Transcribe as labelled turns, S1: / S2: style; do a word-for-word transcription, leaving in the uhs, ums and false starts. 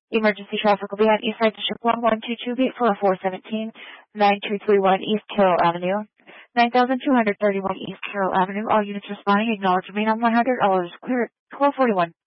S1: Emergency traffic will be on East Side District one one two two gate for four seventeen, nine two three one East Carroll Avenue, nine thousand two hundred thirty-one East Carroll Avenue. All units responding, acknowledge remain on one hundred. All is clear at twelve forty-one.